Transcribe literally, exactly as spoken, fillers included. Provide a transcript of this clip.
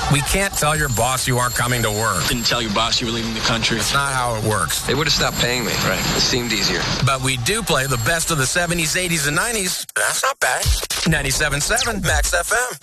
We can't tell your boss you aren't coming to work. Didn't tell your boss you were leaving the country. It's not how it works. They would have stopped paying me. Right. It seemed easier. But we do play the best of the seventies, eighties, and nineties. That's not bad. ninety-seven point seven Max F M.